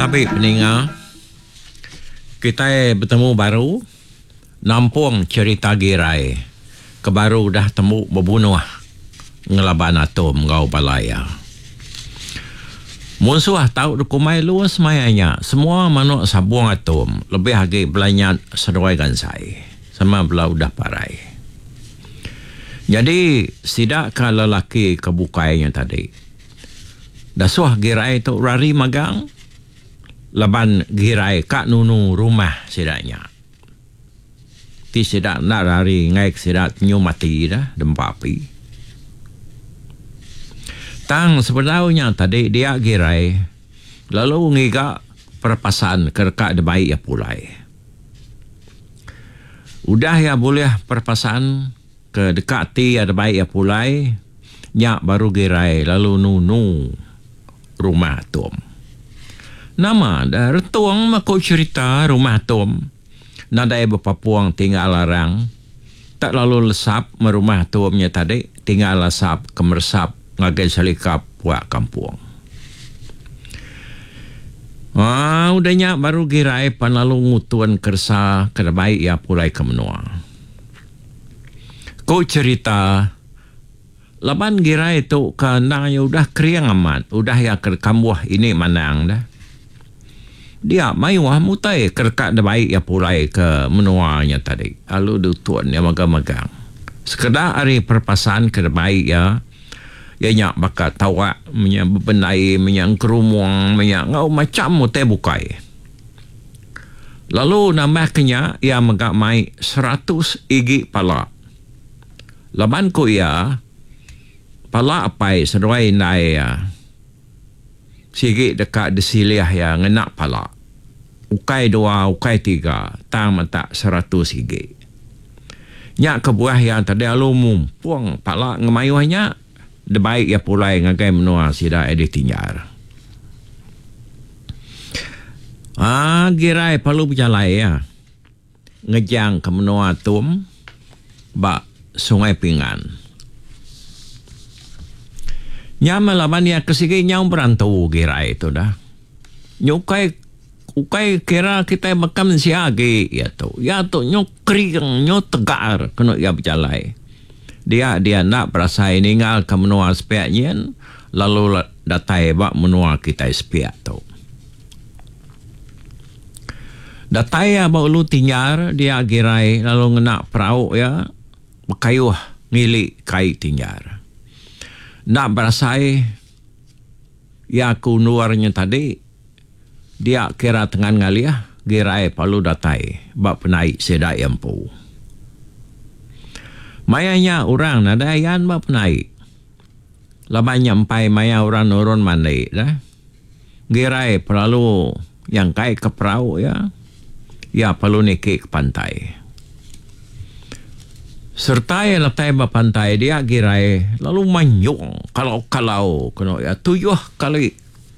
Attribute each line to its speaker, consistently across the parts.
Speaker 1: Habis pendengar, kita bertemu baru nampung cerita girai kebaru dah temu berbunuh ngelaban atom ngau balaya. Musuh tahu dukumai luas mayanya semua manuk sabung atom lebih lagi belanyat seruai gansai sama belau dah parai. Jadi sidakkah lelaki kebukainya tadi dasuah girai tu rari magang laban girai kak nunu rumah sidaknya. Ti sidak nak rari ngaik sidak nyu mati dah dempa api. Tang sebenarnya tadi dia girai lalu ngiga perpasan kerka debai ya pulai. Udah ya boleh perpasan ke dekat ti ada baik ya pulai nyak baru girai lalu nunu rumah Tom. Nama dah retuang mako cerita rumah Tom. Nadai berpapuang tinggal larang. Tak lalu lesap merumah Tomnya tadi tinggal lesap kemersap ngagai salikap buat kampung. Udahnya baru girai pan lalu ngutuan kersa kada baik ya pulai ke menua. Kau cerita laban girai tu kena ya udah kriang amat, udah ya kerkambuah ini manang dah. Dia mayuah mutai kerkat dah baik ya pulai ke menuanya tadi. Lalu tuan yang magang-magang. Sekedar hari perpasan ke baik ya. Ya nyak bakat tawak, menyak bebenai, menyak kerumuang, menyak ngau macam mutai bukai. Lalu nambahnya ia megak mai 100 igi pala. Laban ko ia pala apai seruai nai ya. Sigi dekat desiliah ya ngenak pala. Ukai 2, ukai 3, tang mata 100 igi. Nyak kebuah yang tadi alu mumpuang pala ngemayuhnya. De baik ya pulai ngagai menua sida edih tinjar. Girai perlu berjalan ya. Ngejang ke menua Tom bak Sungai Pingan. Nyama laban ya kesigi nyau berantau girai itu dah. Ukai kira kita makam siagi ya tu. Ya tu nyokring tegar kena ya berjalan. Dia nak berasa ningal ke menua sepiaknya lalu datai bak menua kita sepiak tu. Datai ya bak lu tinjar dia girai lalu ngenak perauk ya berkayuh milik kai tinjar. Nak berasa ya kunuarnya tadi dia kira tengah ngaliah girai palu datai bak penai sedak yampu. Mayanya orang nada ayan bap naik. Laban nyampai maya orang urun mandai dah. Girai perlu yang kai ke perahu ya. Ya perlu neki ke pantai. Serta yang letai bap pantai dia girai lalu manyung kalau kena ya 7 kali.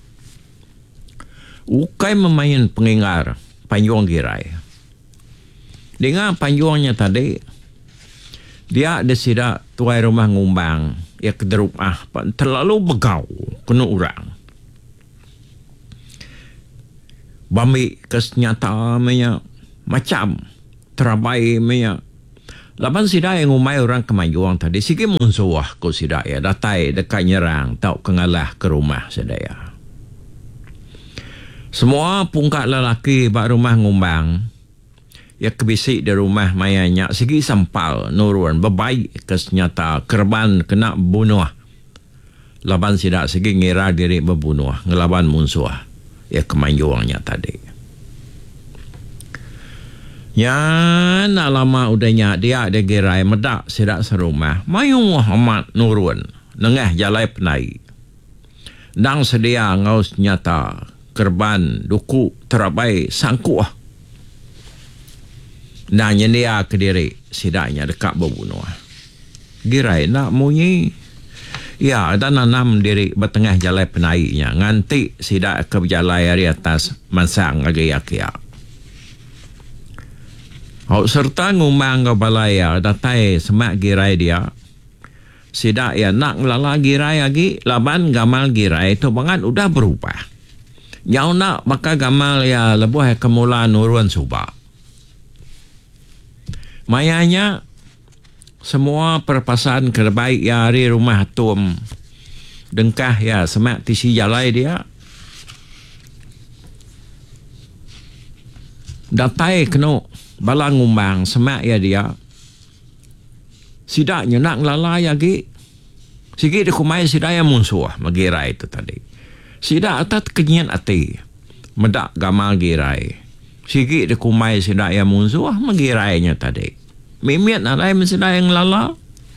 Speaker 1: Ukai memain pengingar panjang girai. Dengan panjangnya tadi dia ada sidak tuai rumah ngumbang ya kederup terlalu begau kena orang. Bambi kesenyata macam terabai laban sidak yang ngumai orang kemajuan tadi sikit munsuah ko sidak ya datai dekat nyerang tau kengalah ke rumah sedaya. Semua pungkat lelaki bak rumah ngumbang ya kebisik di rumah mayanya segi sampal nurun bebaik kesenyata kerban kena bunuh laban sidak segi ngira diri berbunuh ngelaban musuh ya kemanjuangnya tadi ya nak lama udahnya dia ada girai medak sidak serumah mayung amat nurun nengah jalai penai dang sedia ngau senyata kerban duku terabai sangkuh. Nanya dia ke diri sidaknya dekat berbunuh. Girai nak munyi. Ya, dan nanam diri bertengah jalan penainya. Nganti sidak ke berjalan dari atas mansang lagi yakia. Serta ngumang ke balaya datai semak girai dia. Sidak ya nak ngelala girai lagi. Laban gamal girai itu bangan udah berubah. Yang nak bakal gamal ya lebuh kemula nurun subak. Mayanya semua perpasan kerbaik ya hari rumah tum dengkah ya semak tisi jalai dia. Datai kena bala ngumbang semak ya dia. Sidaknya nak lalai lagi. Sige dia kumai sidaya munsuh magirai itu tadi. Sidak atat kenyan ati. Medak gamal girai. Sige dia kumai sidaya munsuh magirainya tadi. Mimiat alai sidaya yang lala.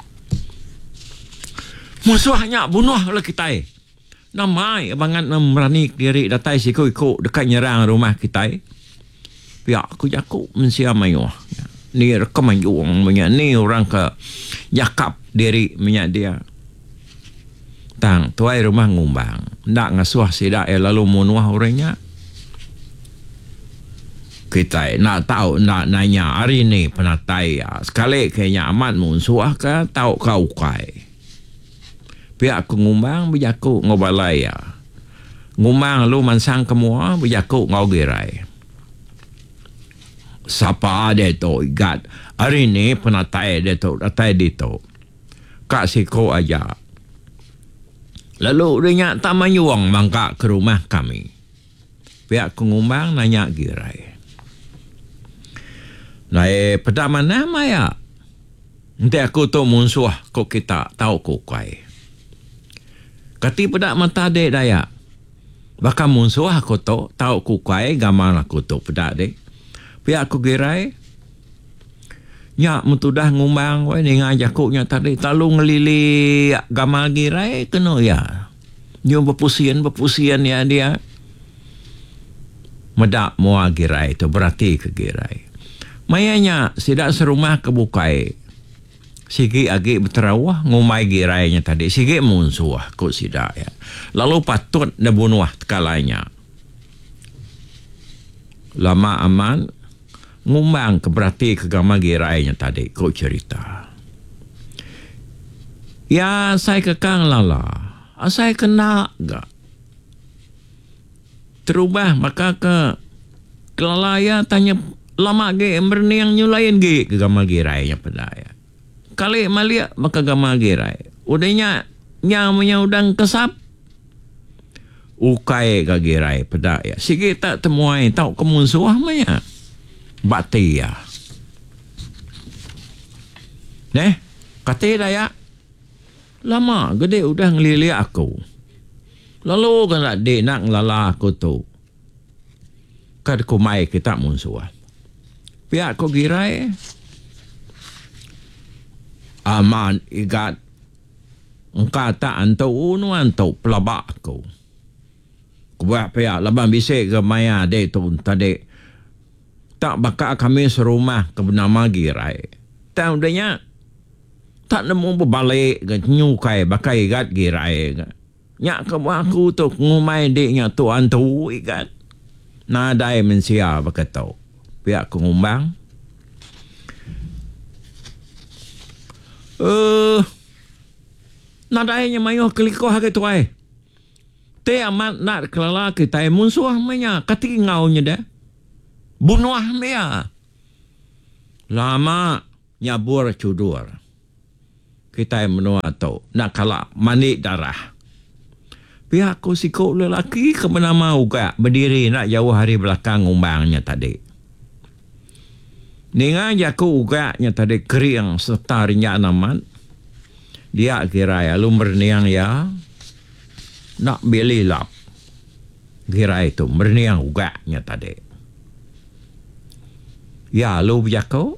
Speaker 1: Musuhnya bunuh oleh kita. Namai abangan merani diri datai siku-iku dekat nyerang rumah kita. Pihak aku jaku mensia mayuh. Ni rekaman juang punya ni orang ke yakap diri minyak dia. Tang tuai rumah ngumbang. Nak ngasuh sidak lalu munuah orangnya. Kita nak tahu nak nanya hari ni penatai sekali kayaknya amat munsuah ke tahu kau kai. Pihak aku ngumbang berjaku ngobalai ya. Ngumbang lu mansang kemua berjaku ngau gerai. Siapa dia tu igat hari ni penatai dia tu datai dia tu kak siko aja. Lalu dia tak mayuang mangkak ke rumah kami. Pihak pengumbang nanya girai. Nai pada mana maya? Nanti aku tu munsuh kok kita tahu kok kai. Kati pada mata dek daya. Bakal munsuh aku tu tahu kok kai gamal aku tu pada dek. Pihak aku girai. Ya mutudah ngumbang wei ni ngajakuknya tadi talu ngelili gamal girai kena ya. Nyo berpusian ya dia. Medak mua girai tu berarti ke girai. Mayanya sidak serumah kebukai. Sigi agi berterawah ngumai girainya tadi. Sigi munsuah kok sidak ya. Lalu patut dah bunuh kalanya. Lama aman ngumbang keberarti kegama girainya tadi kau cerita. Ya saya kekang lala. Saya kena gak. Terubah maka ke kelalaya tanya lama ge berniang nyulain ge kegama girainya pada ya. Kali malia maka gama girai. Udahnya nyamanya udang kesap. Ukai ke girai pada ya. Sige tak temuai tahu kemunsuah maya. Bakti ya. Neh, kata daya. Lama gede udah ngelili aku. Lalu kan dek nak ngelala aku tu. Kad kumai kita munsuah. Pihak ko girai. Aman igat. Engkau tak antau unu antau pelabak aku. Kubuat pihak laban bisik ke maya dek tu tadi. Tak bakal kami serumah ke bernama girai. Tahu dia tak nemu berbalik ke nyukai bakal igat girai ke. Nyak ke aku tu ngumai deknya tuan tu igat. Nadai mensia berkata. Pihak pengumbang. Nadainya mayuh kelikoh ke tuai. Te amat nak kelala kita munsuah manya kati ngaunya dah. Bunuh dia. Lama nyabur cudur. Kita menua tu nak kalah mandi darah. Pihak ku sikuk lelaki ke bernama Uga berdiri nak jauh hari belakang umbangnya tadi. Dengan jaku Uga-nya tadi kering serta rinyak naman. Dia kira ya lu berniang ya nak beli lap. Kira itu berniang Uga-nya tadi. Ya, lu berjaku.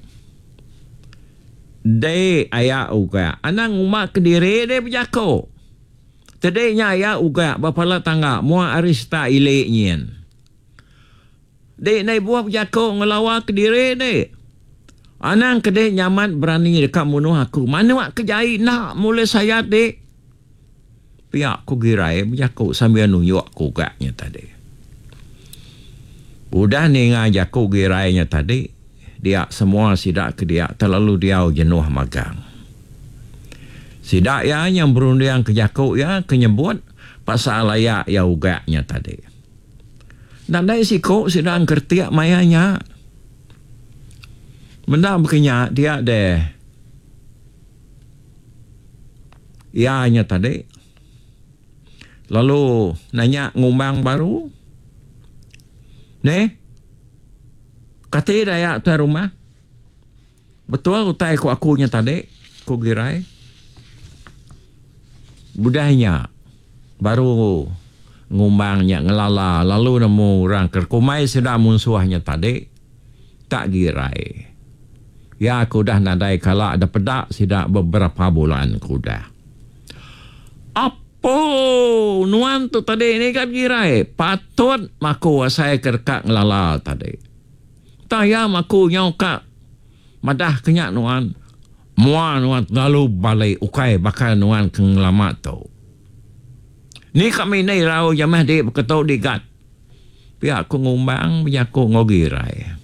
Speaker 1: De ayah Uga. Anang umat kediri de berjaku. Tadinya ayah Uga. Bapala tangga. Mua arista iliknya. De nai buah berjaku ngelawa kediri de. Anang kedai nyaman berani dekat bunuh aku. Mana wak kejai nak mula saya de. Pihak ku girai berjaku sambil nunjuk aku Uga-nya tadi. Udah ni ngajaku girainya tadi. Dia semua sidak ke dia terlalu dia jenuh magang. Sidak ya yang berundiang ke jakuk ya kenyebut pasal layak ya Uga-nya tadi. Nandai siko sedang kertiak mayanya. Benda berkenyak dia deh. Ianya tadi. Lalu nanya ngumbang baru. Kata daya tuan rumah. Betul utai ku akunya tadi. Ku girai. Budahnya. Baru ngumbangnya ngelala. Lalu nemu orang kerkumai sudah munsuahnya tadi. Tak girai. Ya aku dah nadai kalau ada pedak sidak beberapa bulan ku dah. Apa? Nuan tu tadi ni kan girai. Patut maku saya kerkak ngelala tadi. Taya maku nyokak. Madah kenyak nuan. Mua nuan lalu balai ukai bakal nuan kengelama tu. Ni kami ni rau jamah di berketuk digat. Pihak ku ngumbang, pihak ku ngogirai.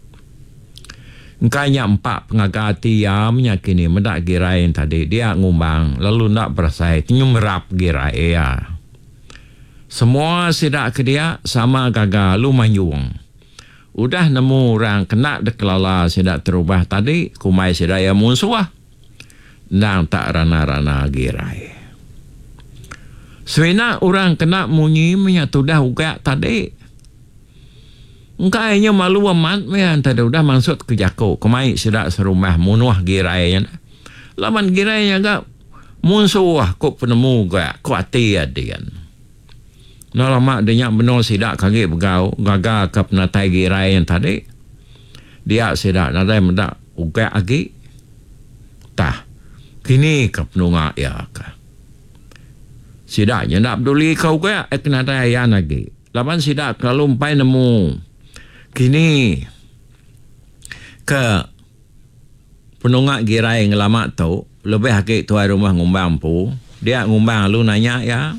Speaker 1: Kanya 4 pengagati yamnya kini mendak girai yang tadi. Dia ngumbang lalu nak berasai. Nyumrap girai ya. Semua sidak ke dia sama gagal lu manyung. Udah nemu orang kena dekelala sidak terubah tadi. Kumai sidak yang musuh. Nang tak rana-rana girai. Sebenarnya orang kena munyi menyatu dah ugak tadi. Engkainya malu amat meyan tadi udah maksud ke jako. Kemai sidak serumah munuah girainya. Laman girainya gak musuh kok penemu gak kuati adian. Lama dia benar sidak kaget begau gagal ke penatai girai yang tadi. Dia sidak nadai mendak ugak agi. Tah. Kini ke penungak ya ke. Sidaknya nak peduli kau ugak kena dayan lagi. Laman sidak kalau umpai nemu. Kini ke penungak girai yang lama tu lebih hakik tuai rumah ngumbang pu dia ngumbang lu nanya ya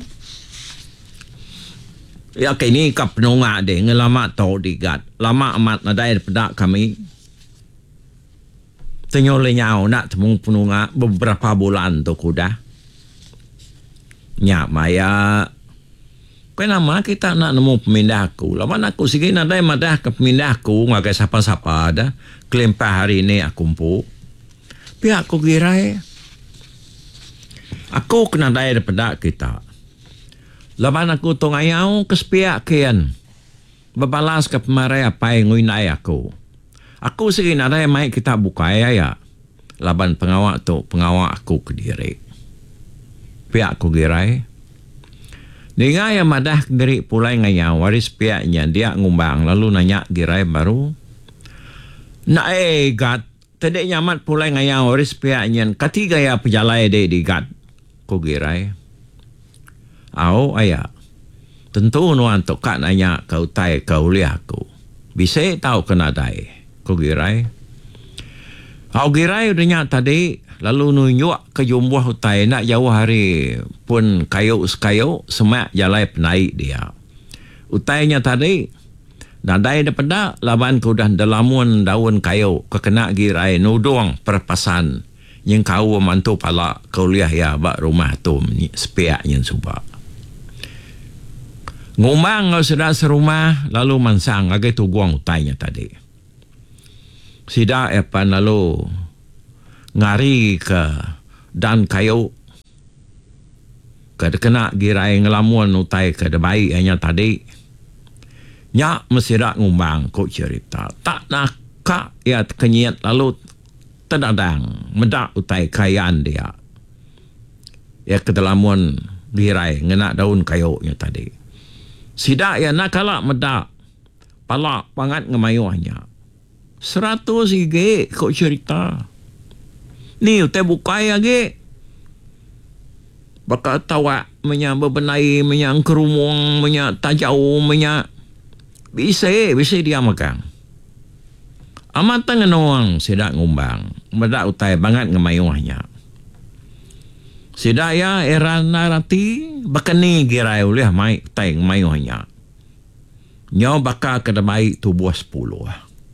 Speaker 1: kini ke penungak dia ngelama tu digat lama amat nadai pedak kami tenyol nyau nak temu penungak beberapa bulan tu kuda nyak maya. Kenapa kita nak nemu pemindahku? Lawan aku sikit nak ada madah ke pemindahku. Ngakai siapa-siapa ada. Kelempah hari ini aku empu. Pihak aku girai. Aku kena daya daripada kita. Lawan aku tongayau ke sepiak kian. Berbalas ke pemarai apa yang nguinai aku. Aku sikit nak ada mai kita buka ya. Lawan pengawak tu. Pengawak aku ke diri. Pihak aku girai. Dengar yang madah dari pulai ngaya waris pihaknya dia ngumbang lalu nanya girai baru. Nak gat tadi nyamat pulai ngaya waris pihaknya ketiga ya pejalai de di gat ko girai. Au ayah. Tentu nuan tok kak nanya kau tai kau lihat aku. Bisa tahu kena dai ko girai. Au girai udah tadi lalu nunjuk ke jumbuh utai nak jauh hari pun kayu sekayu semak jalai penaik dia. Utainya tadi nadai daripada laban ku dah dalamun daun kayu kekena girai nudung perpasan yang kau mantu pala kau lihat ya bak rumah tu sepiaknya subak. Ngumang kau sudah serumah lalu mansang agak tu guang utainya tadi. Sidak apa lalu ngari ke dan kayu ke kena girai ngelamuan utai ke debai hanya tadi nyak mesirak ngumbang kok cerita tak nak kak ya kenyat lalu terdadang medak utai kayaan dia ya ke dalamuan girai ngena daun kayunya tadi sidak ya nak kalak medak palak pangat ngemayuhnya 100 ige kok cerita. Ni utai bukai lagi. Bakal tawa menyak berbenai, menyak kerumung, menyak tajau, menyak. Bisa dia makan. Amat tangan orang sedak ngumbang. Medak utai banget ngemayuhnya. Sedak ya era narati bakani girai oleh mai utai ngemayuhnya. Nyaw bakal kedebai tubuh 10.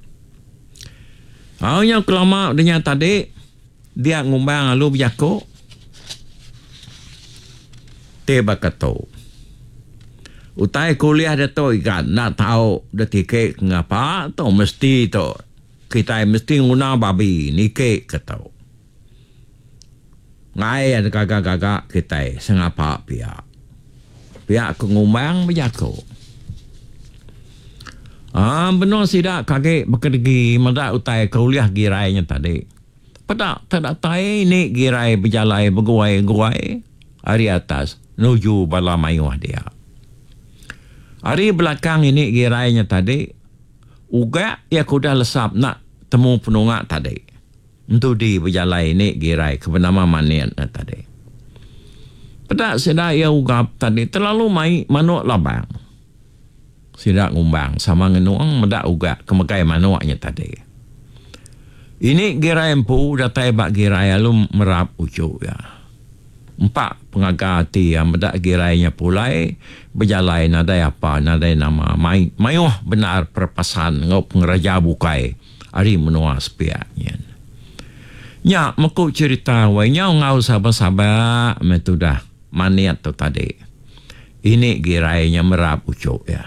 Speaker 1: Awalnya kelama dengan tadi dia ngumbang lalu berjako teba kato Utai kuliah dia tu ikan nak tahu dia tiket ngapa tu mesti tu kita mesti guna babi nikek kata. Ngai ada gagak-gagak kita sengapa pihak pengumbang berjaku. Benar sidak kaki bekerja mada utai kuliah girainya tadi. Pada tak tahu ni girai berjalan berguai-guai hari atas menuju bala mayuh dia. Hari belakang ini girainya tadi, uga ya kuda lesap nak temu penungak tadi. Untuk di berjalan ini girai ke bernama Manian tadi. Pada sedak ya ugap tadi terlalu mai manuk labang. Sedak ngumbang sama ngenuang medak uga kemegai manuknya tadi. Ini girai empu datai bak girai alum merap ucuk ya. Empat pengaga hati yang medak girainya pulai berjalan nadai apa nadai nama mayuh benar perpasan ngau pengeraja bukai hari menua sepiaknya. Nya meku cerita wainya ngau sabar-sabar metudah maniat tu tadi. Ini girainya merap ucuk ya.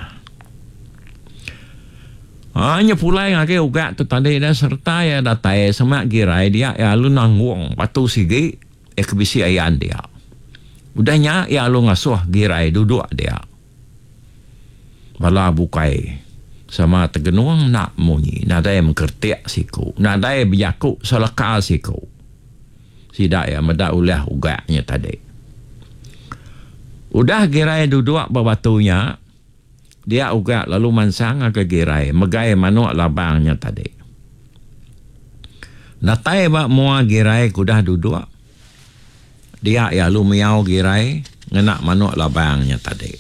Speaker 1: Hanya pulai ngake uga tu tadi dah serta ya datai semak girai dia ya lu nanggung patu sigi ekbisi ayan dia. Udahnya ya lu ngasuh girai duduk dia. Bala bukai sama tegenuang nak munyi. Nadai mengkertiak siku. Nadai berjaku selaka siku. Sidak ya medak ulah ugaknya tadi. Udah girai duduk berbatunya. Dia ugak lalu mansang ke girai. Megai manuk labangnya tadi. Natai bak mua girai kudah duduk. Dia ya lu miau girai ngenak manuk labangnya tadi.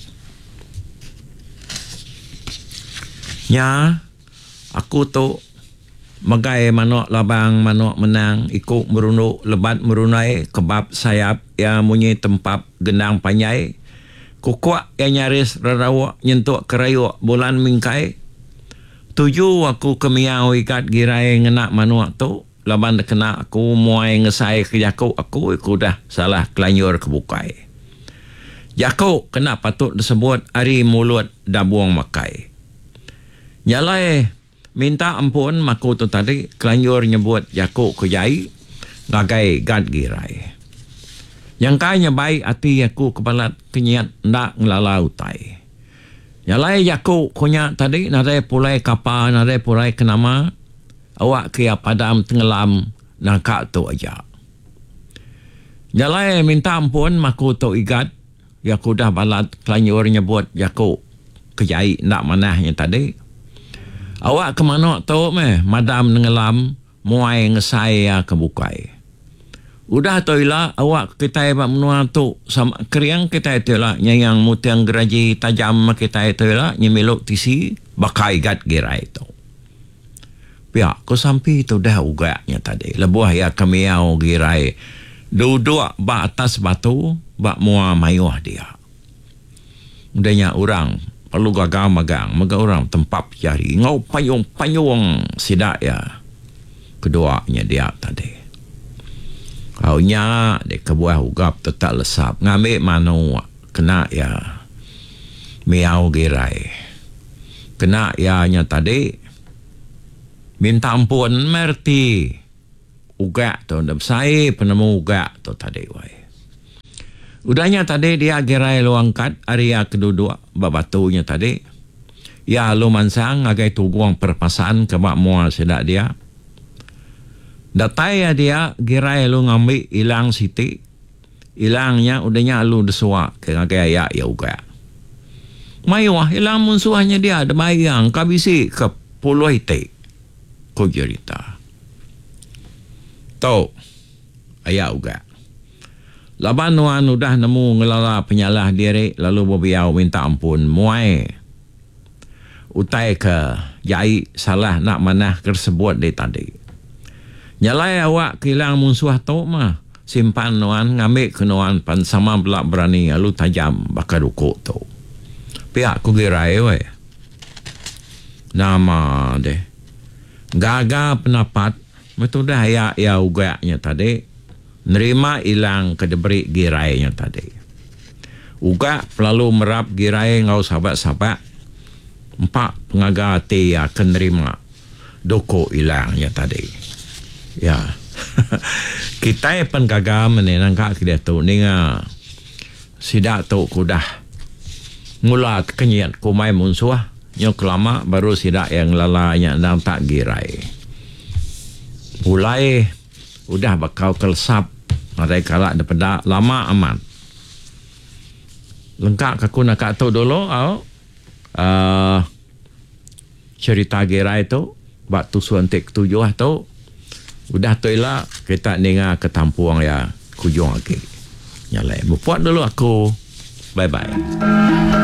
Speaker 1: Nya aku tu megai manuk labang manuk menang ikut merunuk lebat merunai kebab sayap yang munyi tempap gendang panyai kukuak yang nyaris rarawak nyentuk kerayuk bulan mingkai. Tuju aku kemiau ikat girai ngenak manuk tu. Laban kena aku muai ngesai ke Jakob aku dah salah kelanyur kebukai. Jakob kena patut disebut hari mulut dabuang makai. Nyalai minta ampun maku tu tadi kelanyur nyebut Jakob ke jai ngagai gad girai. Yang kaya baik hati aku kebalat kenyat ndak ngelala utai. Nyalai Jakob kunya tadi nadai pulai kapal nadai pulai kenama awak kia padam tenggelam nakak tu aja. Nyalai minta ampun maku tu igat. Ya aku dah balat kelanyur nyebut Jakob kejai nak manahnya tadi. Awak ke mana tu madam tenggelam muai ngesai ya kebukai. Udah tu ilah awak kita bak menua tu sama keriang kita itu lah yang mutiang geraji tajam kita itu lah nyemiluk tisi bakai igat girai tu. Pihak ko sampai tu dah ugaknya tadi. Lebuah ya kemiau girai. Duduk bak atas batu. Bak mua mayuh dia. Udahnya orang. Perlu gagang magang. Maga orang tempap jari. Ngau payung sidak ya. Keduanya dia tadi. Kaunya dia kebuah ugap tetap lesap. Ngambil manu. Kena ya. Miau girai. Kena ya nya tadi. Minta ampun merti ugak tu dah saya penemu ugak tu tadi wai. Udahnya tadi dia gerai lu angkat area kedua babatunya tadi. Ya lu mansang agai tuguang perpasan ke bak mua sedak dia. Datai ya dia gerai lu ngambil hilang siti. Hilangnya udahnya lu desua ke agai ya ugak. Mayuah hilang munsuahnya dia ada bayang kabisi ke puluh itik. Ko cerita. Tau ayah uga. Laban nuan udah nemu ngelala penyalah diri lalu bobiau minta ampun muai. Utai ke jai salah nak manah tersebut di tadi. Nyalai awak kilang musuh tu mah simpan nuan ngambil ke nuan pan sama belak berani lalu tajam bakar dukuk tu. Pihak ku girai we. Nama deh. Gagal pendapat metode ya ugaknya tadi nerima hilang kedeberi girainya tadi. Uga lalu merap girai ngau sahabat-sahabat. Empat pengaga te akan nerima doko ilangnya tadi. Ya. Kita pan gaga menenang kak kita tu ninga sidak tu kudah mula kenyat kumai munsuah nyok lama baru sidak yang lalanya dan tak girai. Mulai udah bakal kelesap ada kala daripada lama aman. Lengkap aku nak tahu dulu cerita girai tu waktu suantik tujuh tu udah tu lah kita ninga ketampuang ya kujung lagi. Nyalai. Buat dulu aku. Bye-bye.